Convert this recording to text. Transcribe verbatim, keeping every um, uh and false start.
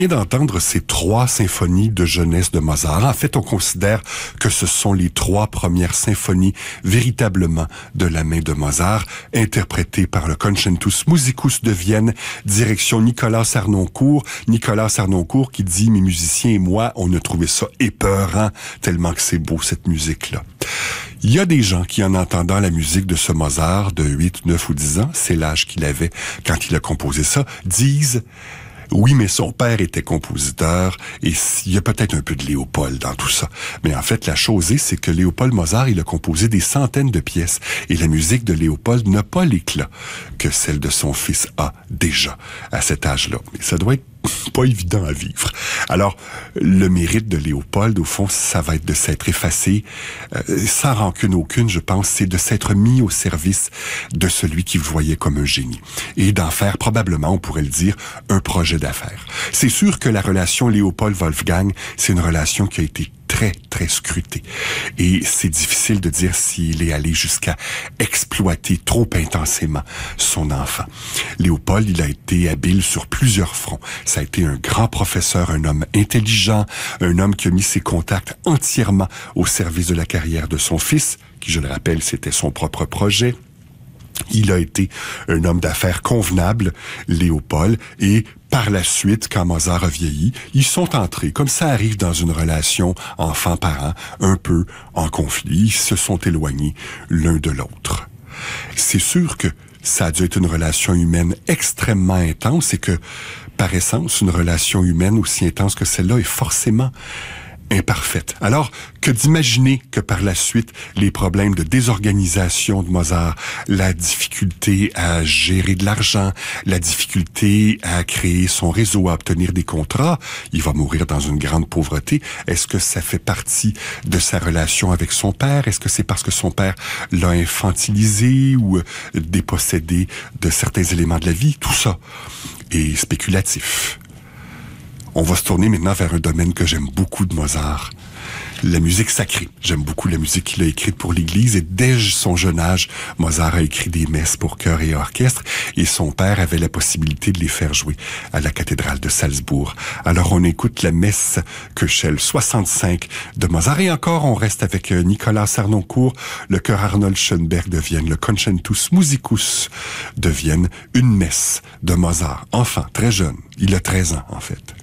Et d'entendre ces trois symphonies de jeunesse de Mozart. En fait, on considère que ce sont les trois premières symphonies véritablement de la main de Mozart, interprétées par le Concertus Musicus de Vienne, direction Nicolas Harnoncourt. Nicolas Harnoncourt qui dit « Mes musiciens et moi, on a trouvé ça épeurant, tellement que c'est beau cette musique-là ». Il y a des gens qui, en entendant la musique de ce Mozart de huit, neuf ou dix ans, c'est l'âge qu'il avait quand il a composé ça, disent « Oui, mais son père était compositeur et il y a peut-être un peu de Léopold dans tout ça. » Mais en fait, la chose est, c'est que Léopold Mozart, il a composé des centaines de pièces et la musique de Léopold n'a pas l'éclat que celle de son fils a déjà à cet âge-là. Et ça doit être pas évident à vivre. Alors, le mérite de Léopold, au fond, ça va être de s'être effacé, euh, sans rancune aucune, je pense, c'est de s'être mis au service de celui qui le voyait comme un génie. Et d'en faire, probablement, on pourrait le dire, un projet d'affaires. C'est sûr que la relation Léopold-Wolfgang, c'est une relation qui a été très, très scruté. Et c'est difficile de dire s'il est allé jusqu'à exploiter trop intensément son enfant. Léopold, il a été habile sur plusieurs fronts. Ça a été un grand professeur, un homme intelligent, un homme qui a mis ses contacts entièrement au service de la carrière de son fils, qui, je le rappelle, c'était son propre projet. Il a été un homme d'affaires convenable, Léopold, et par la suite, quand Mozart a vieilli, ils sont entrés, comme ça arrive dans une relation enfant-parent, un peu en conflit, ils se sont éloignés l'un de l'autre. C'est sûr que ça a dû être une relation humaine extrêmement intense et que, par essence, une relation humaine aussi intense que celle-là est forcément imparfaite. Alors, que d'imaginer que par la suite, les problèmes de désorganisation de Mozart, la difficulté à gérer de l'argent, la difficulté à créer son réseau, à obtenir des contrats, il va mourir dans une grande pauvreté. Est-ce que ça fait partie de sa relation avec son père? Est-ce que c'est parce que son père l'a infantilisé ou dépossédé de certains éléments de la vie? Tout ça est spéculatif. On va se tourner maintenant vers un domaine que j'aime beaucoup de Mozart, la musique sacrée. J'aime beaucoup la musique qu'il a écrite pour l'Église et dès son jeune âge, Mozart a écrit des messes pour chœur et orchestre et son père avait la possibilité de les faire jouer à la cathédrale de Salzbourg. Alors on écoute la messe Köchel soixante-cinq de Mozart et encore on reste avec Nicolas Harnoncourt, le chœur Arnold Schönberg de Vienne, le Concertus Musicus de Vienne, une messe de Mozart, enfant, très jeune, il a treize ans en fait.